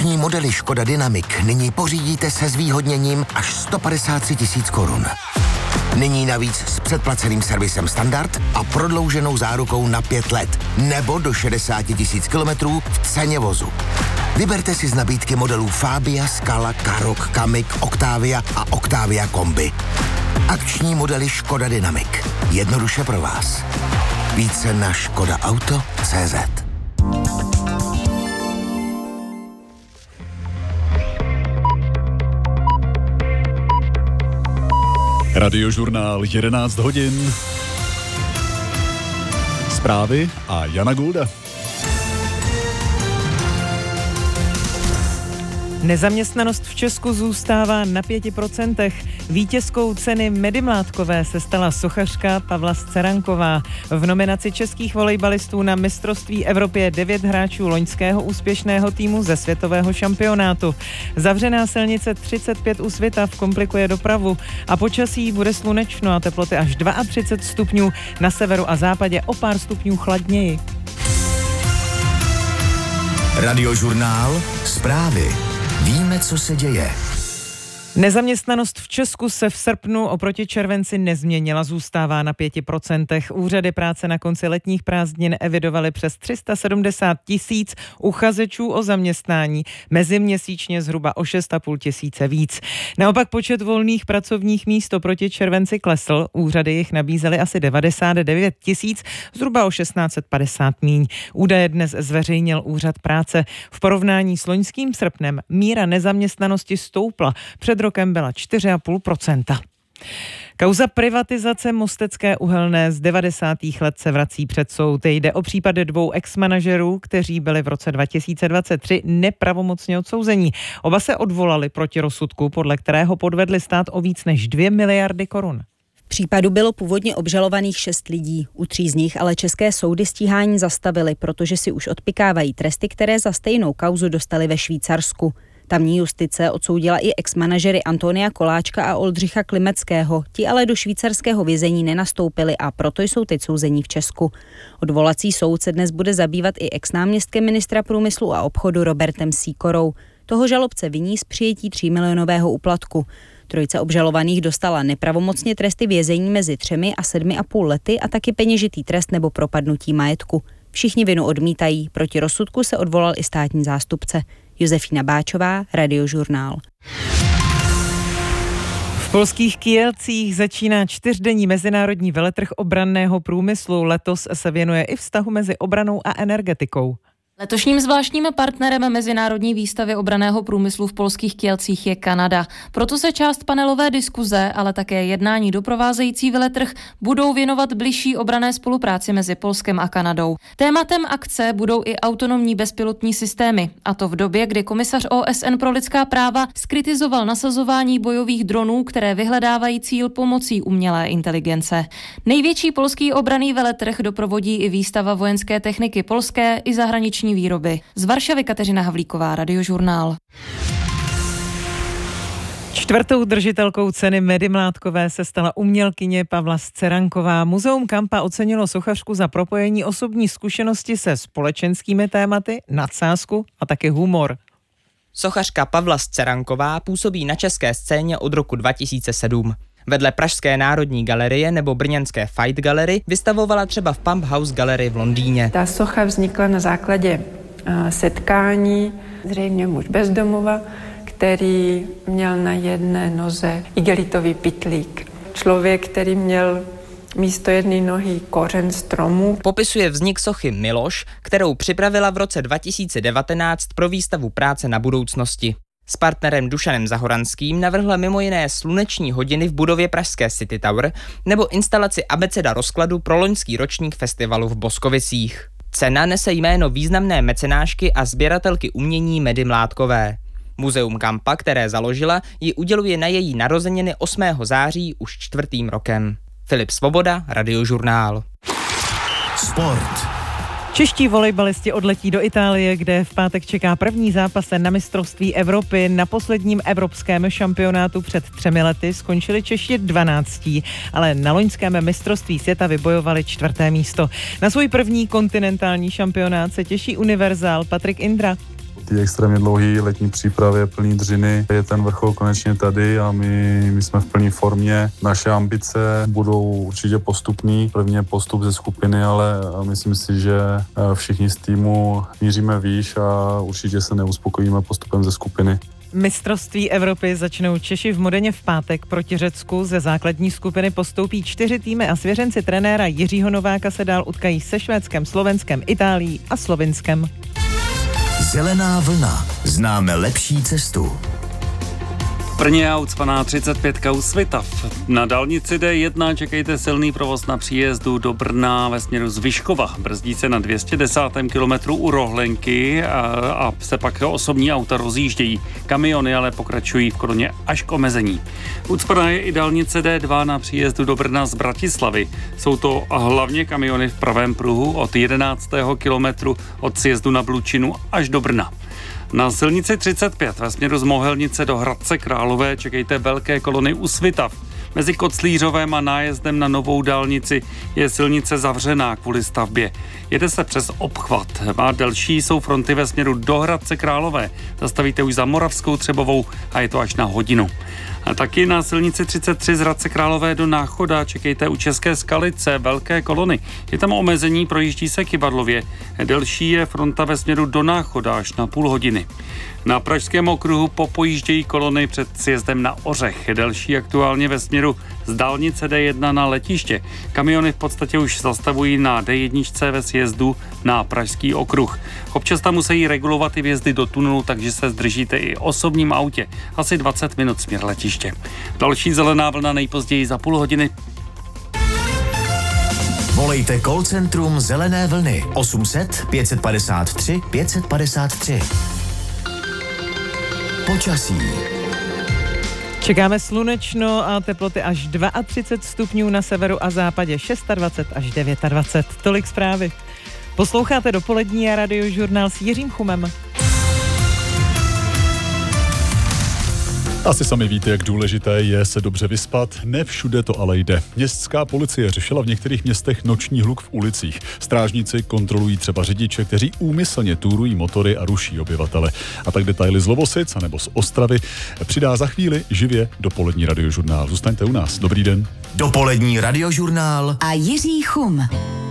Akční modely Škoda Dynamic nyní pořídíte se zvýhodněním až 153 000 korun. Nyní navíc s předplaceným servisem Standard a prodlouženou zárukou na 5 let nebo do 60 000 kilometrů v ceně vozu. Vyberte si z nabídky modelů Fabia, Scala, Karoq, Kamiq, Octavia a Octavia Kombi. Akční modely Škoda Dynamic. Jednoduše pro vás. Více na škodaauto.cz. Radiožurnál 11 hodin. Zprávy a Jana Gulda. Nezaměstnanost v Česku zůstává na 5%. Vítězkou ceny Medimládkové se stala sochařka Pavla Sceranková. V nominaci českých volejbalistů na mistrovství Evropy je 9 hráčů loňského úspěšného týmu ze světového šampionátu. Zavřená silnice 35 u Svitav komplikuje dopravu a počasí bude slunečno a teploty až 32 stupňů, na severu a západě o pár stupňů chladněji. Radiožurnál, zprávy. Víme, co se děje. Nezaměstnanost v Česku se v srpnu oproti červenci nezměnila, zůstává na 5%. Úřady práce na konci letních prázdnin evidovaly přes 370 000 uchazečů o zaměstnání, meziměsíčně zhruba o 6,5 tisíce víc. Naopak počet volných pracovních míst oproti červenci klesl, úřady jich nabízely asi 99 000, zhruba o 1650 míň. Údaje dnes zveřejnil Úřad práce. V porovnání s loňským srpnem míra nezaměstnanosti stoupla. Před rokem byla 4,5%. Kauza privatizace Mostecké uhelné z 90. let se vrací před soud. Jde o případ 2 ex-manažerů, kteří byli v roce 2023 nepravomocně odsouzení. Oba se odvolali proti rozsudku, podle kterého podvedli stát o víc než 2 miliardy korun. V případu bylo původně obžalovaných 6 lidí. U 3 z nich ale české soudy stíhání zastavily, protože si už odpikávají tresty, které za stejnou kauzu dostali ve Švýcarsku. Tamní justice odsoudila i ex-manažery Antonia Koláčka a Oldřicha Klimeckého. Ti ale do švýcarského vězení nenastoupili a proto jsou teď souzení v Česku. Odvolací soud se dnes bude zabývat i ex-náměstkem ministra průmyslu a obchodu Robertem Sýkorou. Toho žalobce viní z přijetí 3 milionového úplatku. Trojice obžalovaných dostala nepravomocně tresty vězení mezi 3 a 7,5 lety a taky peněžitý trest nebo propadnutí majetku. Všichni vinu odmítají, proti rozsudku se odvolal i státní zástupce. Josefína Báčová, Radiožurnál. V polských Kielcích začíná 4denní mezinárodní veletrh obranného průmyslu. Letos se věnuje i vztahu mezi obranou a energetikou. Letošním zvláštním partnerem mezinárodní výstavy obranného průmyslu v polských Kielcích je Kanada. Proto se část panelové diskuze, ale také jednání doprovázející veletrh budou věnovat bližší obranné spolupráci mezi Polskem a Kanadou. Tématem akce budou i autonomní bezpilotní systémy, a to v době, kdy komisař OSN pro lidská práva zkritizoval nasazování bojových dronů, které vyhledávají cíl pomocí umělé inteligence. Největší polský obranný veletrh doprovodí i výstava vojenské techniky polské i zahraniční výroby. Z Varšavy Kateřina Havlíková, Radiožurnál. 4. držitelkou ceny Medimládkové se stala umělkyně Pavla Sceranková. Muzeum Kampa ocenilo sochařku za propojení osobní zkušenosti se společenskými tématy, nadsázku a taky humor. Sochařka Pavla Sceranková působí na české scéně od roku 2007. Vedle Pražské národní galerie nebo brněnské Fight Gallery vystavovala třeba v Pump House Gallery v Londýně. Ta socha vznikla na základě setkání, zřejmě muž bezdomova, který měl na jedné noze igelitový pytlík. Člověk, který měl místo jedné nohy kořen stromu. Popisuje vznik sochy Miloš, kterou připravila v roce 2019 pro výstavu práce na budoucnosti. S partnerem Dušanem Zahoranským navrhla mimo jiné sluneční hodiny v budově pražské City Tower nebo instalaci abeceda rozkladu pro loňský ročník festivalu v Boskovicích. Cena nese jméno významné mecenášky a sběratelky umění Medimládkové. Muzeum Kampa, které založila, ji uděluje na její narozeniny 8. září už 4. rokem. Filip Svoboda, Radiožurnál. Sport. Čeští volejbalisti odletí do Itálie, kde v pátek čeká první zápas na mistrovství Evropy. Na posledním evropském šampionátu před 3 lety skončili Češi 12, ale na loňském mistrovství světa vybojovali 4. místo. Na svůj první kontinentální šampionát se těší univerzál Patrik Indra. té extrémně dlouhé letní přípravě plný dřiny je ten vrchol konečně tady a my jsme v plné formě. Naše ambice budou určitě postupný. První je postup ze skupiny, ale myslím si, že všichni z týmu míříme výš a určitě se neuspokojíme postupem ze skupiny. Mistrovství Evropy začnou Češi v Modeně v pátek proti Řecku. Ze základní skupiny postoupí 4 týmy a svěřenci trenéra Jiřího Nováka se dál utkají se Švédskem, Slovenskem, Itálií a Slovinskem. Zelená vlna. Známe lepší cestu. V Brně je ucpaná 35 u Svitav. Na dálnici D1 čekejte silný provoz na příjezdu do Brna ve směru z Vyškova. Brzdí se na 210. kilometru u Rohlenky a se pak osobní auta rozjíždějí. Kamiony ale pokračují v koloně až k omezení. Ucpaná je i dálnice D2 na příjezdu do Brna z Bratislavy. Jsou to hlavně kamiony v pravém pruhu od 11. kilometru od sjezdu na Blučinu až do Brna. Na silnici 35 ve směru z Mohelnice do Hradce Králové čekejte velké kolony u Svitav. Mezi Koclířovem a nájezdem na novou dálnici je silnice zavřená kvůli stavbě. Jede se přes obchvat a delší jsou fronty ve směru do Hradce Králové. Zastavíte už za Moravskou Třebovou a je to až na hodinu. A taky na silnici 33 z Hradce Králové do Náchoda čekejte u České Skalice velké kolony. Je tam omezení, projíždí se Kybarlově. Delší je fronta ve směru do Náchoda až na půl hodiny. Na Pražském okruhu popojíždějí kolony před sjezdem na Ořech. Delší aktuálně ve směru z dálnice D1 na letiště. Kamiony v podstatě už zastavují na D1 ve sjezdu na Pražský okruh. Občas tam musí regulovat i vjezdy do tunelu, takže se zdržíte i osobním autě. Asi 20 minut směr letiště. Další zelená vlna nejpozději za půl hodiny. Volejte call centrum Zelené vlny 800 553 553. Počasí. Čekáme slunečno a teploty až 32 stupňů na severu a západě, 26 až 29. Tolik zprávy. Posloucháte dopolední a Radiožurnál s Jiřím Chumem. Asi sami víte, jak důležité je se dobře vyspat. Ne všude to ale jde. Městská policie řešila v některých městech noční hluk v ulicích. Strážníci kontrolují třeba řidiče, kteří úmyslně túrují motory a ruší obyvatele. A tak detaily z Lovosic nebo z Ostravy přidá za chvíli živě dopolední Radiožurnál. Zůstaňte u nás. Dobrý den. Dopolední Radiožurnál a Jiří Chum.